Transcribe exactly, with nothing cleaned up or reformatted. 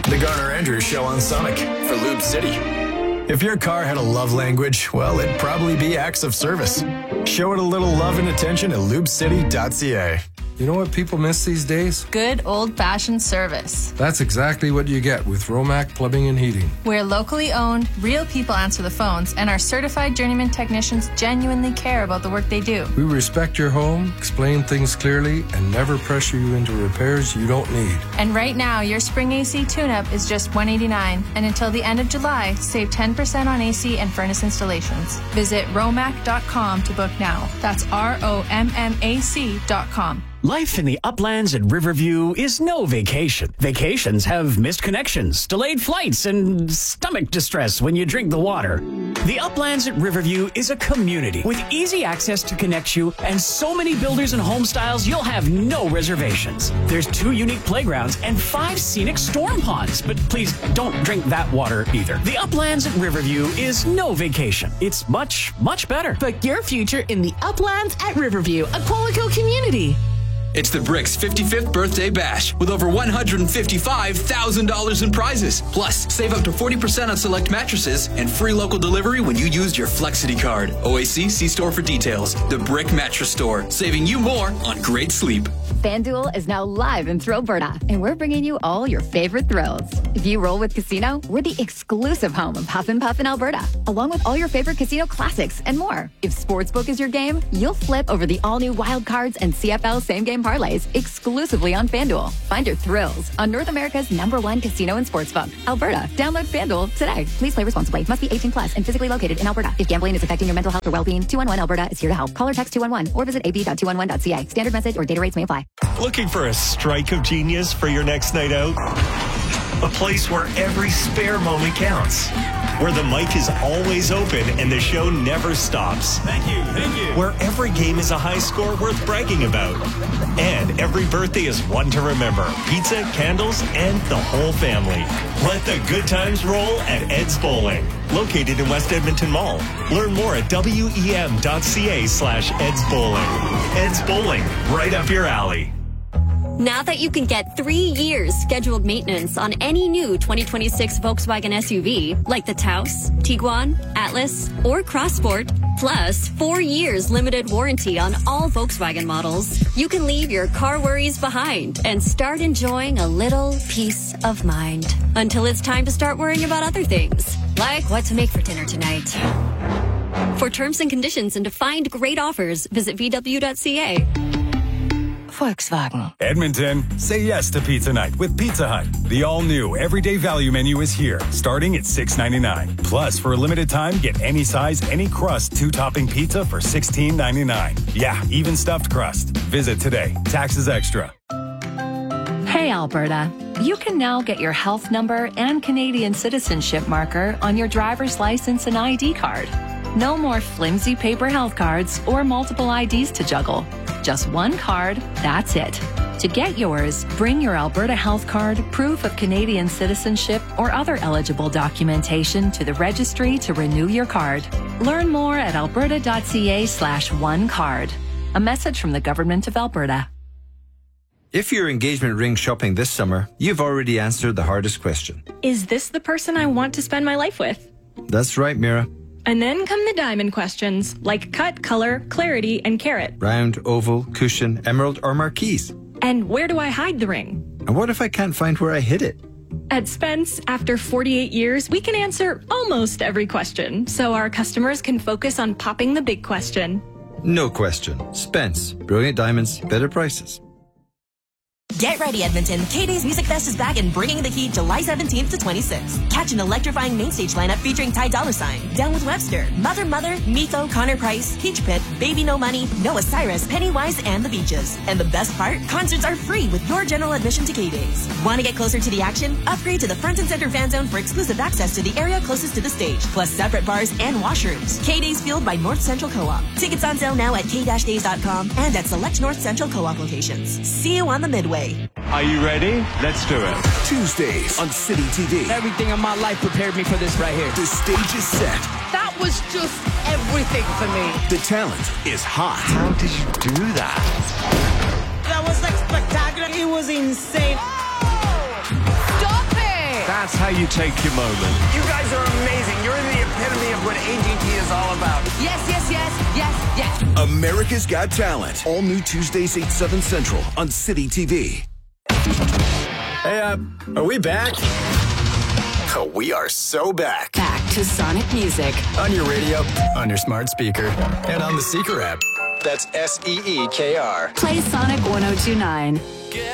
The Garner Andrews Show on Sonic for Lube City. If your car had a love language, well, it'd probably be acts of service. Show it a little love and attention at lube city dot c a. You know what people miss these days? Good old-fashioned service. That's exactly what you get with Romac Plumbing and Heating. We're locally owned, real people answer the phones, and our certified journeyman technicians genuinely care about the work they do. We respect your home, explain things clearly, and never pressure you into repairs you don't need. And right now, your spring A C tune-up is just one hundred eighty-nine dollars, and until the end of July, save ten percent on A C and furnace installations. Visit romac dot com to book now. That's R O M M A C dot com. Life in the uplands at Riverview is no vacation. Vacations have missed connections, delayed flights, and stomach distress when you drink the water. The uplands at Riverview is a community with easy access to connect you and so many builders and home styles you'll have no reservations. There's two unique playgrounds and five scenic storm ponds, but please don't drink that water either. The uplands at Riverview is no vacation. It's much, much better. Book your future in the uplands at Riverview, a Qualico community. It's the Bricks fifty-fifth Birthday Bash with over one hundred fifty-five thousand dollars in prizes. Plus, save up to forty percent on select mattresses and free local delivery when you use your Flexity card. O A C, see store for details. The Brick Mattress Store, saving you more on great sleep. FanDuel is now live in Thrillberta, and we're bringing you all your favorite thrills. If you roll with Casino, we're the exclusive home of Huff and Puff in Alberta, along with all your favorite casino classics and more. If Sportsbook is your game, you'll flip over the all-new Wild Cards and C F L same-game parlays exclusively on FanDuel. Find your thrills on North America's number one casino and sportsbook, Alberta. Download FanDuel today. Please play responsibly. Must be eighteen plus and physically located in Alberta. If gambling is affecting your mental health or well-being, two one one Alberta is here to help. Call or text two one one or visit a b dot two one one dot c a. Standard message or data rates may apply. Looking for a strike of genius for your next night out? A place where every spare moment counts. Where the mic is always open and the show never stops. Thank you, thank you. Where every game is a high score worth bragging about. And every birthday is one to remember. Pizza, candles, and the whole family. Let the good times roll at Ed's Bowling. Located in West Edmonton Mall. Learn more at wem.ca slash Ed's Bowling. Ed's Bowling, right up your alley. Now that you can get three years scheduled maintenance on any new twenty twenty-six Volkswagen S U V, like the Taos, Tiguan, Atlas, or Crossport, plus four years limited warranty on all Volkswagen models, you can leave your car worries behind and start enjoying a little peace of mind. Until it's time to start worrying about other things, like what to make for dinner tonight. For terms and conditions and to find great offers, visit v w dot c a. Volkswagen. Edmonton, say yes to pizza night with Pizza Hut. The all-new everyday value menu is here, starting at six ninety-nine. Plus, for a limited time, get any size, any crust, two-topping pizza for sixteen ninety-nine. Yeah, even stuffed crust. Visit today. Taxes extra. Hey, Alberta. You can now get your health number and Canadian citizenship marker on your driver's license and I D card. No more flimsy paper health cards or multiple I Ds to juggle. Just one card, that's it. To get yours, bring your Alberta Health Card, proof of Canadian citizenship, or other eligible documentation to the registry to renew your card. Learn more at alberta.ca slash one card. A message from the Government of Alberta. If you're engagement ring shopping this summer, you've already answered the hardest question. Is this the person I want to spend my life with? That's right, Mira. And then come the diamond questions, like cut, color, clarity, and carat. Round, oval, cushion, emerald, or marquise. And where do I hide the ring? And what if I can't find where I hid it? At Spence, after forty-eight years, we can answer almost every question, so our customers can focus on popping the big question. No question. Spence. Brilliant diamonds, better prices. Get ready, Edmonton. K-Day's Music Fest is back and bringing the heat July seventeenth to twenty-sixth. Catch an electrifying main stage lineup featuring Ty Dolla Sign, Down with Webster, Mother Mother, Miko, Connor Price, Peach Pit, Baby No Money, Noah Cyrus, Pennywise, and The Beaches. And the best part? Concerts are free with your general admission to K-Day's. Want to get closer to the action? Upgrade to the Front and Center Fan Zone for exclusive access to the area closest to the stage, plus separate bars and washrooms. K-Day's fueled by North Central Co-op. Tickets on sale now at k dash days dot com and at select North Central Co-op locations. See you on the Midway. Are you ready? Let's do it. Tuesdays on City T V. Everything in my life prepared me for this right here. The stage is set. That was just everything for me. The talent is hot. How did you do that? That was like spectacular. It was insane. Oh! Stop it! That's how you take your moment. You guys are amazing. You're the epitome of what A G T is all about. Yes, yes, yes, yes, yes. America's Got Talent. All new Tuesdays, eight, seven Central on City T V. Hey, uh, are we back? Oh, we are so back. Back to Sonic Music. On your radio, on your smart speaker, and on the Seeker app. That's S E E K R. Play Sonic one oh two nine.